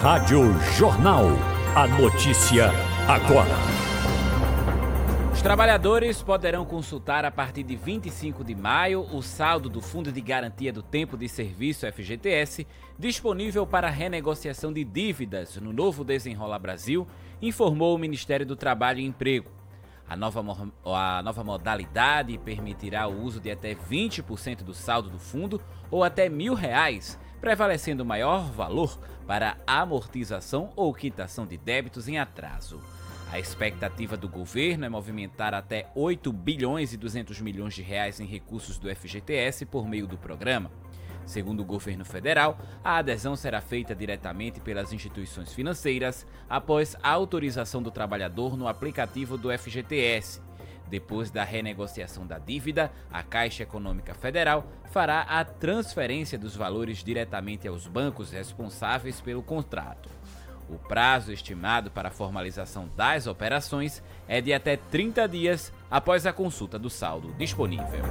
Rádio Jornal. A notícia agora. Os trabalhadores poderão consultar a partir de 25 de maio o saldo do Fundo de Garantia do Tempo de Serviço FGTS, disponível para renegociação de dívidas no novo Desenrola Brasil, informou o Ministério do Trabalho e Emprego. A nova modalidade permitirá o uso de até 20% do saldo do fundo ou até R$1.000, prevalecendo maior valor para amortização ou quitação de débitos em atraso. A expectativa do governo é movimentar até 8 bilhões e 200 milhões de reais em recursos do FGTS por meio do programa. Segundo o governo federal, a adesão será feita diretamente pelas instituições financeiras após a autorização do trabalhador no aplicativo do FGTS. Depois da renegociação da dívida, a Caixa Econômica Federal fará a transferência dos valores diretamente aos bancos responsáveis pelo contrato. O prazo estimado para a formalização das operações é de até 30 dias após a consulta do saldo disponível.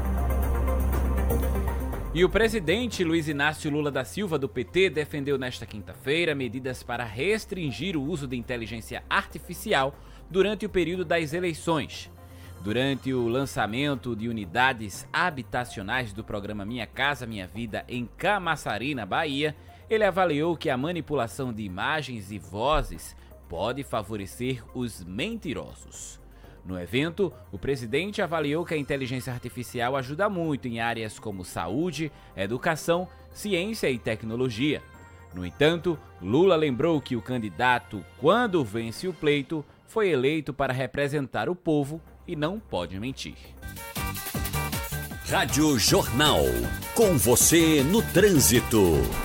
E o presidente Luiz Inácio Lula da Silva, do PT, defendeu nesta quinta-feira medidas para restringir o uso de inteligência artificial durante o período das eleições. Durante o lançamento de unidades habitacionais do programa Minha Casa Minha Vida em Camaçari, na Bahia, ele avaliou que a manipulação de imagens e vozes pode favorecer os mentirosos. No evento, o presidente avaliou que a inteligência artificial ajuda muito em áreas como saúde, educação, ciência e tecnologia. No entanto, Lula lembrou que o candidato, quando vence o pleito, foi eleito para representar o povo e não pode mentir. Rádio Jornal. Com você no trânsito.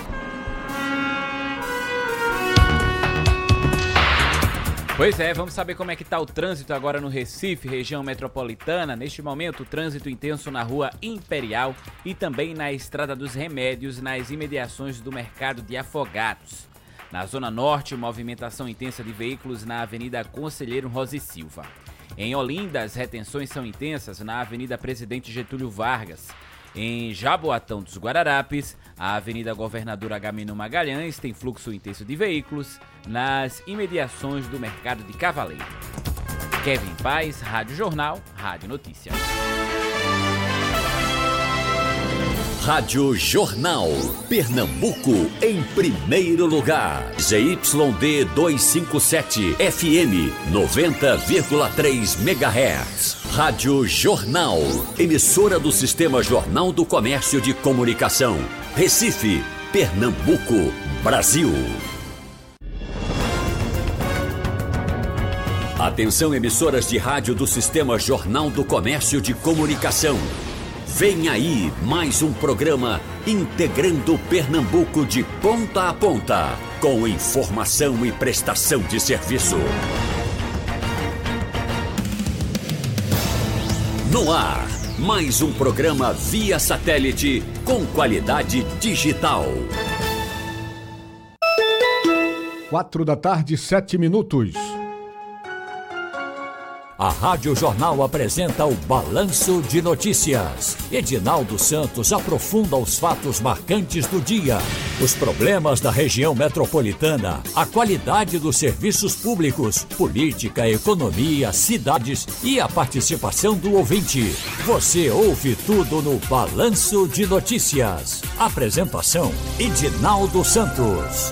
Pois é, vamos saber como é que está o trânsito agora no Recife, região metropolitana. Neste momento, o trânsito intenso na Rua Imperial e também na Estrada dos Remédios, nas imediações do Mercado de Afogados. Na Zona Norte, movimentação intensa de veículos na Avenida Conselheiro Rosa e Silva. Em Olinda, as retenções são intensas na Avenida Presidente Getúlio Vargas. Em Jaboatão dos Guararapes, a Avenida Governador Agamenon Magalhães tem fluxo intenso de veículos nas imediações do Mercado de Cavaleiro. Kevin Paz, Rádio Jornal, Rádio Notícia. Rádio Jornal. Pernambuco em primeiro lugar. ZYD 257 FM 90,3 MHz. Rádio Jornal. Emissora do Sistema Jornal do Comércio de Comunicação. Recife, Pernambuco, Brasil. Atenção, emissoras de rádio do Sistema Jornal do Comércio de Comunicação. Vem aí mais um programa integrando Pernambuco de ponta a ponta, com informação e prestação de serviço. No ar, mais um programa via satélite com qualidade digital. 4 da tarde, 7 minutos. A Rádio Jornal apresenta o Balanço de Notícias. Edinaldo Santos aprofunda os fatos marcantes do dia, os problemas da região metropolitana, a qualidade dos serviços públicos, política, economia, cidades e a participação do ouvinte. Você ouve tudo no Balanço de Notícias. Apresentação: Edinaldo Santos.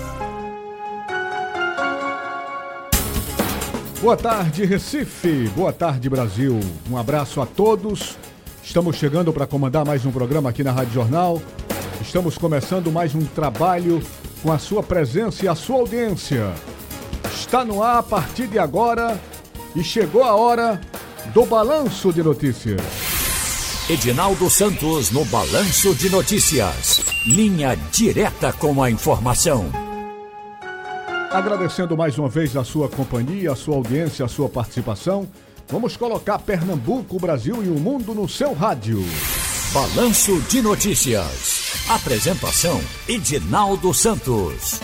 Boa tarde, Recife. Boa tarde, Brasil. Um abraço a todos. Estamos chegando para comandar mais um programa aqui na Rádio Jornal. Estamos começando mais um trabalho com a sua presença e a sua audiência. Está no ar a partir de agora e chegou a hora do Balanço de Notícias. Edinaldo Santos no Balanço de Notícias. Linha direta com a informação. Agradecendo mais uma vez a sua companhia, a sua audiência, a sua participação. Vamos colocar Pernambuco, o Brasil e o mundo no seu rádio. Balanço de Notícias. Apresentação: Edinaldo Santos.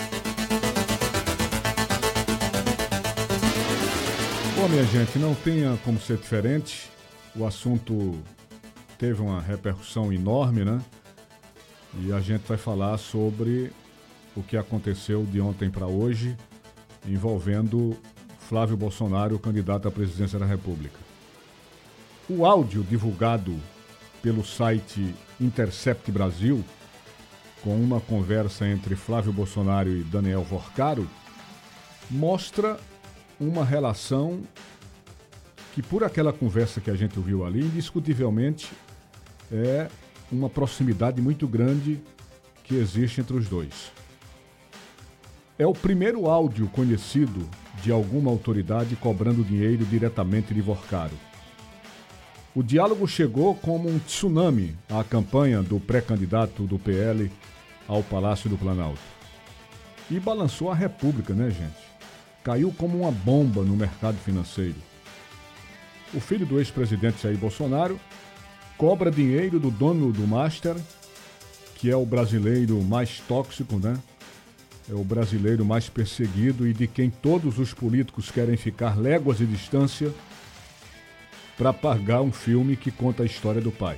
Bom, minha gente, não tenha como ser diferente. O assunto teve uma repercussão enorme, né? E a gente vai falar sobre o que aconteceu de ontem para hoje, envolvendo Flávio Bolsonaro, candidato à presidência da República. O áudio divulgado pelo site Intercept Brasil, com uma conversa entre Flávio Bolsonaro e Daniel Vorcaro, mostra uma relação que, por aquela conversa que a gente ouviu ali, indiscutivelmente é uma proximidade muito grande que existe entre os dois. É o primeiro áudio conhecido de alguma autoridade cobrando dinheiro diretamente de Vorcaro. O diálogo chegou como um tsunami à campanha do pré-candidato do PL ao Palácio do Planalto. E balançou a República, né, gente? Caiu como uma bomba no mercado financeiro. O filho do ex-presidente Jair Bolsonaro cobra dinheiro do dono do Master, que é o brasileiro mais tóxico, né? É o brasileiro mais perseguido e de quem todos os políticos querem ficar léguas de distância para pagar um filme que conta a história do pai.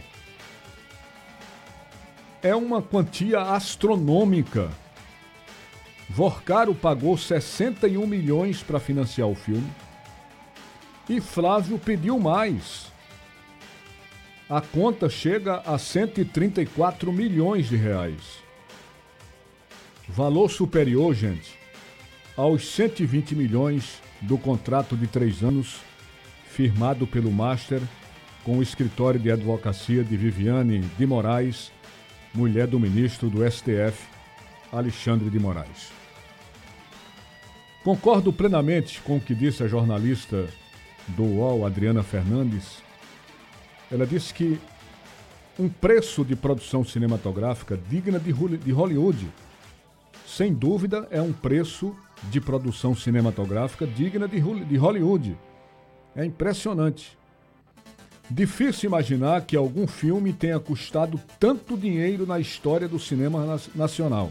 É uma quantia astronômica. Vorcaro pagou 61 milhões para financiar o filme e Flávio pediu mais. A conta chega a 134 milhões de reais. Valor superior, gente, aos 120 milhões do contrato de 3 anos firmado pelo Master com o escritório de advocacia de Viviane de Moraes, mulher do ministro do STF, Alexandre de Moraes. Concordo plenamente com o que disse a jornalista do UOL, Adriana Fernandes. Ela disse que um preço de produção cinematográfica digna de Hollywood, sem dúvida, é um preço de produção cinematográfica digna de Hollywood. É impressionante. Difícil imaginar que algum filme tenha custado tanto dinheiro na história do cinema nacional.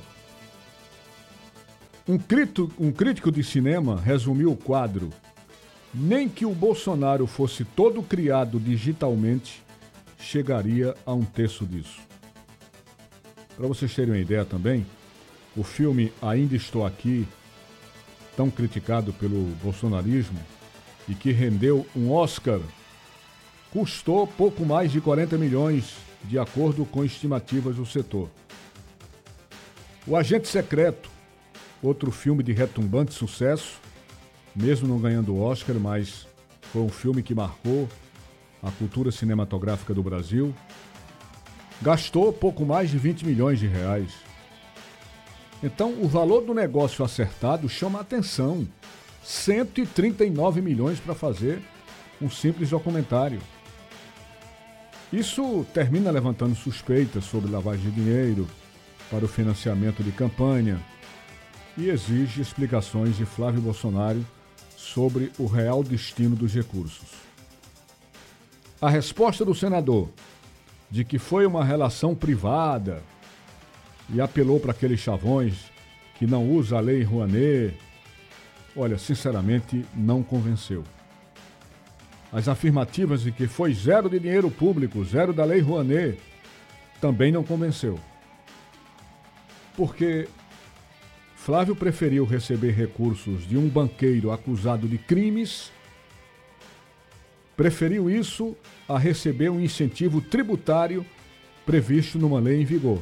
Um crítico de cinema resumiu o quadro: nem que o Bolsonaro fosse todo criado digitalmente, chegaria a um terço disso. Para vocês terem uma ideia também, o filme Ainda Estou Aqui, tão criticado pelo bolsonarismo e que rendeu um Oscar, custou pouco mais de 40 milhões, de acordo com estimativas do setor. O Agente Secreto, outro filme de retumbante sucesso, mesmo não ganhando o Oscar, mas foi um filme que marcou a cultura cinematográfica do Brasil, gastou pouco mais de 20 milhões de reais. Então, o valor do negócio acertado chama a atenção. 139 milhões para fazer um simples documentário. Isso termina levantando suspeitas sobre lavagem de dinheiro para o financiamento de campanha e exige explicações de Flávio Bolsonaro sobre o real destino dos recursos. A resposta do senador de que foi uma relação privada e apelou para aqueles chavões que não usa a Lei Rouanet, olha, sinceramente, não convenceu. As afirmativas de que foi zero de dinheiro público, zero da Lei Rouanet, também não convenceu. Porque Flávio preferiu receber recursos de um banqueiro acusado de crimes, preferiu isso a receber um incentivo tributário previsto numa lei em vigor.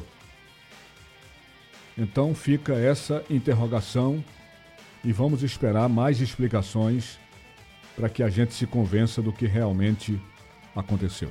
Então fica essa interrogação e vamos esperar mais explicações para que a gente se convença do que realmente aconteceu.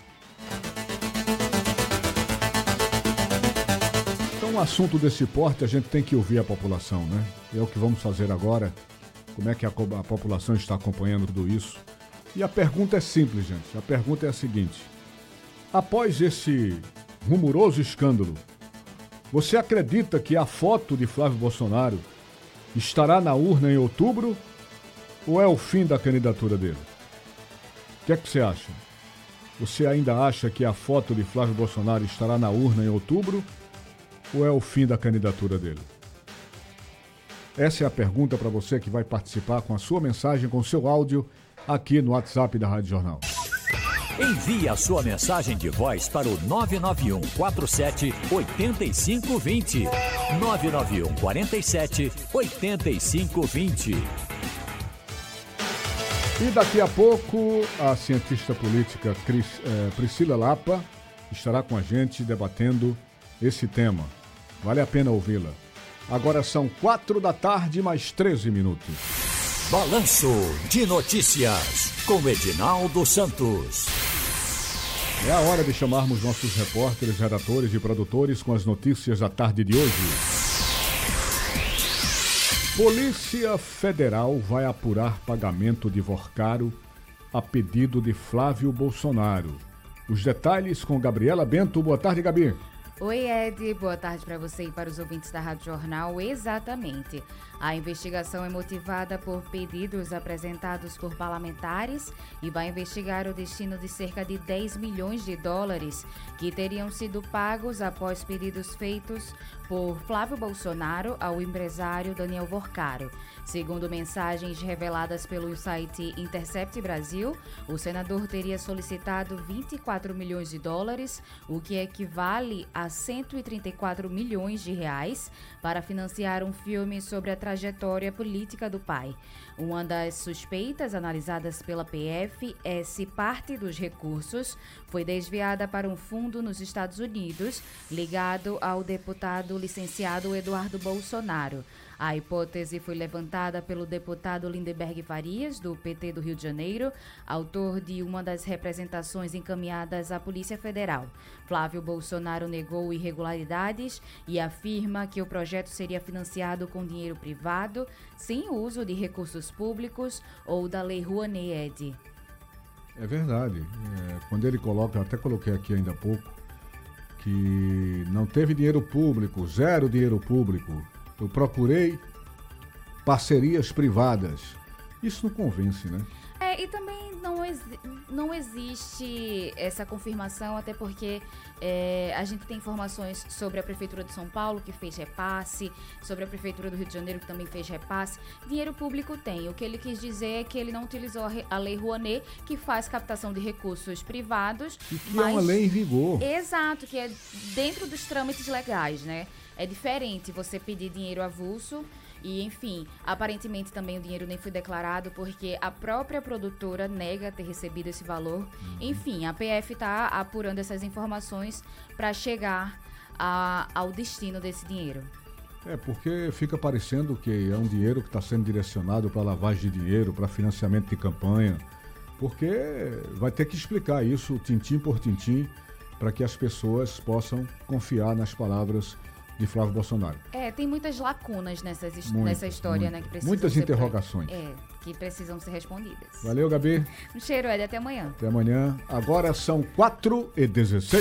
Então, um assunto desse porte, a gente tem que ouvir a população, né? É o que vamos fazer agora. Como é que a população está acompanhando tudo isso? E a pergunta é simples, gente. A pergunta é a seguinte: após esse rumoroso escândalo, você acredita que a foto de Flávio Bolsonaro estará na urna em outubro ou é o fim da candidatura dele? O que é que você acha? Você ainda acha que a foto de Flávio Bolsonaro estará na urna em outubro ou é o fim da candidatura dele? Essa é a pergunta para você que vai participar com a sua mensagem, com o seu áudio aqui no WhatsApp da Rádio Jornal. Envie a sua mensagem de voz para o 991 47 8520. 991 47 8520. E daqui a pouco, a cientista política Priscila Lapa estará com a gente debatendo esse tema. Vale a pena ouvi-la. Agora são 4 da tarde, mais 13 minutos. Balanço de Notícias, com Edinaldo Santos. É a hora de chamarmos nossos repórteres, redatores e produtores com as notícias da tarde de hoje. Polícia Federal vai apurar pagamento de Vorcaro a pedido de Flávio Bolsonaro. Os detalhes com Gabriela Bento. Boa tarde, Gabi. Oi, Ed. Boa tarde para você e para os ouvintes da Rádio Jornal. Exatamente. A investigação é motivada por pedidos apresentados por parlamentares e vai investigar o destino de cerca de 10 milhões de dólares que teriam sido pagos após pedidos feitos por Flávio Bolsonaro ao empresário Daniel Vorcaro. Segundo mensagens reveladas pelo site Intercept Brasil, o senador teria solicitado 24 milhões de dólares, o que equivale a 134 milhões de reais, para financiar um filme sobre a trajetória política do pai. Uma das suspeitas analisadas pela PF é se parte dos recursos foi desviada para um fundo nos Estados Unidos, ligado ao deputado licenciado Eduardo Bolsonaro. A hipótese foi levantada pelo deputado Lindenberg Farias, do PT do Rio de Janeiro, autor de uma das representações encaminhadas à Polícia Federal. Flávio Bolsonaro negou irregularidades e afirma que o projeto seria financiado com dinheiro privado, sem uso de recursos públicos ou da Lei Rouanet, Ed. É verdade. Quando ele coloca, até coloquei aqui ainda há pouco, que não teve dinheiro público, zero dinheiro público. Eu procurei parcerias privadas. Isso não convence, né? E também não existe essa confirmação, até porque a gente tem informações sobre a Prefeitura de São Paulo, que fez repasse, sobre a Prefeitura do Rio de Janeiro, que também fez repasse. Dinheiro público tem. O que ele quis dizer é que ele não utilizou a Lei Rouanet, que faz captação de recursos privados. E que é uma lei em vigor. Exato, que é dentro dos trâmites legais, né? É diferente você pedir dinheiro avulso e, enfim, aparentemente também o dinheiro nem foi declarado porque a própria produtora nega ter recebido esse valor. Enfim, a PF está apurando essas informações para chegar ao destino desse dinheiro. Porque fica parecendo que é um dinheiro que está sendo direcionado para lavagem de dinheiro, para financiamento de campanha, porque vai ter que explicar isso tintim por tintim para que as pessoas possam confiar nas palavras de Flávio Bolsonaro. Tem muitas lacunas nessa história, né? Que precisam muitas interrogações. Que precisam ser respondidas. Valeu, Gabi. Um cheiro, Ed. Até amanhã. Até amanhã. Agora são 4h16.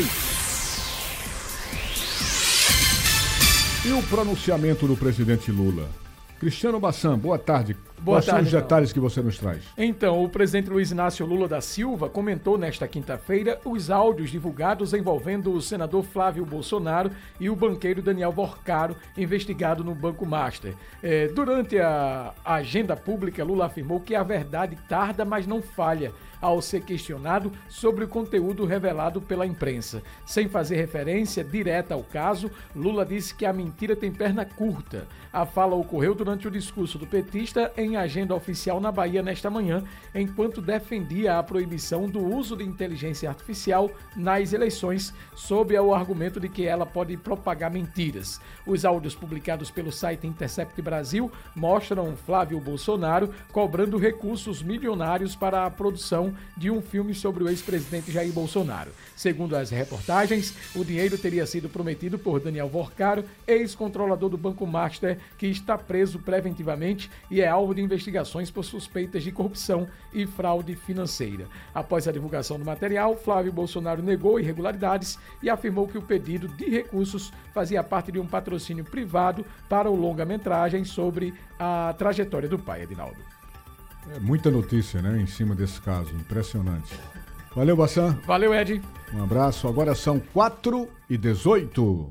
E o pronunciamento do presidente Lula? Cristiano Bassan, boa tarde. Quais são os detalhes que você nos traz? Então, o presidente Luiz Inácio Lula da Silva comentou nesta quinta-feira os áudios divulgados envolvendo o senador Flávio Bolsonaro e o banqueiro Daniel Vorcaro, investigado no Banco Master. Durante a agenda pública, Lula afirmou que a verdade tarda, mas não falha, ao ser questionado sobre o conteúdo revelado pela imprensa. Sem fazer referência direta ao caso, Lula disse que a mentira tem perna curta. A fala ocorreu durante o discurso do petista em agenda oficial na Bahia nesta manhã, enquanto defendia a proibição do uso de inteligência artificial nas eleições, sob o argumento de que ela pode propagar mentiras. Os áudios publicados pelo site Intercept Brasil mostram Flávio Bolsonaro cobrando recursos milionários para a produção de um filme sobre o ex-presidente Jair Bolsonaro. Segundo as reportagens, o dinheiro teria sido prometido por Daniel Vorcaro, ex-controlador do Banco Master, que está preso preventivamente e é alvo de investigações por suspeitas de corrupção e fraude financeira. Após a divulgação do material, Flávio Bolsonaro negou irregularidades e afirmou que o pedido de recursos fazia parte de um patrocínio privado para o longa-metragem sobre a trajetória do pai, Edinaldo. Muita notícia, né, em cima desse caso. Impressionante. Valeu, Bassan. Valeu, Ed. Um abraço. Agora são 4h18.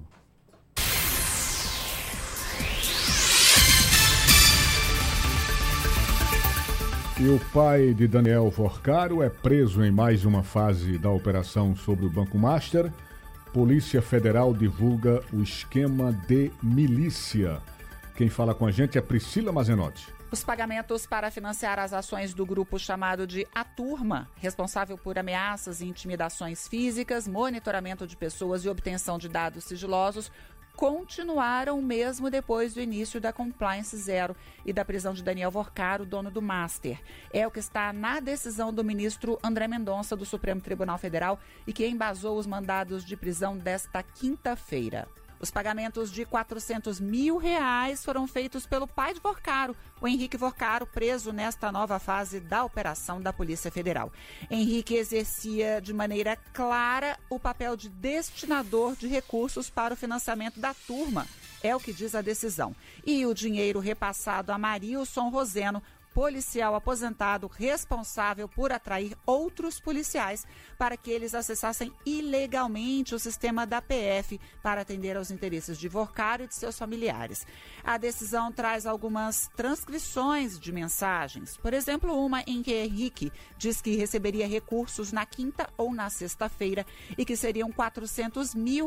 E o pai de Daniel Vorcaro é preso em mais uma fase da operação sobre o Banco Master. Polícia Federal divulga o esquema de milícia. Quem fala com a gente é Priscila Mazenotti. Os pagamentos para financiar as ações do grupo chamado de A Turma, responsável por ameaças e intimidações físicas, monitoramento de pessoas e obtenção de dados sigilosos, continuaram mesmo depois do início da Compliance Zero e da prisão de Daniel Vorcaro, dono do Master. É o que está na decisão do ministro André Mendonça, do Supremo Tribunal Federal, e que embasou os mandados de prisão desta quinta-feira. Os pagamentos de R$400 mil foram feitos pelo pai de Vorcaro, o Henrique Vorcaro, preso nesta nova fase da operação da Polícia Federal. Henrique exercia de maneira clara o papel de destinador de recursos para o financiamento da turma, é o que diz a decisão. E o dinheiro repassado a Marilson Roseno, policial aposentado responsável por atrair outros policiais para que eles acessassem ilegalmente o sistema da PF para atender aos interesses de Vorcaro e de seus familiares. A decisão traz algumas transcrições de mensagens, por exemplo, uma em que Henrique diz que receberia recursos na quinta ou na sexta-feira e que seriam R$400 mil,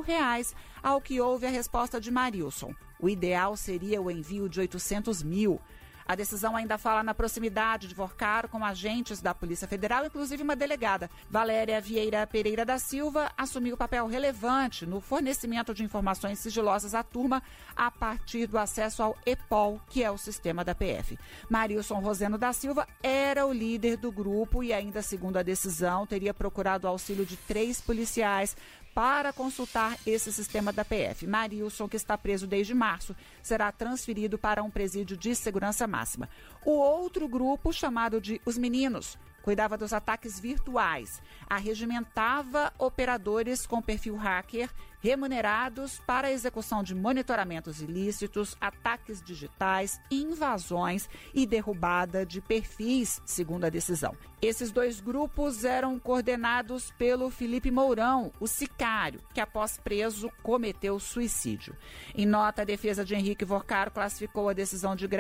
ao que houve a resposta de Marilson. O ideal seria o envio de R$800 mil. A decisão ainda fala na proximidade de Vorcaro com agentes da Polícia Federal, inclusive uma delegada. Valéria Vieira Pereira da Silva assumiu papel relevante no fornecimento de informações sigilosas à turma a partir do acesso ao EPOL, que é o sistema da PF. Marilson Roseno da Silva era o líder do grupo e ainda, segundo a decisão, teria procurado o auxílio de 3 policiais para consultar esse sistema da PF. Marilson, que está preso desde março, será transferido para um presídio de segurança máxima. O outro grupo, chamado de Os Meninos, cuidava dos ataques virtuais, arregimentava operadores com perfil hacker remunerados para a execução de monitoramentos ilícitos, ataques digitais, invasões e derrubada de perfis, segundo a decisão. Esses 2 grupos eram coordenados pelo Felipe Mourão, o sicário, que após preso cometeu suicídio. Em nota, a defesa de Henrique Vorcaro classificou a decisão de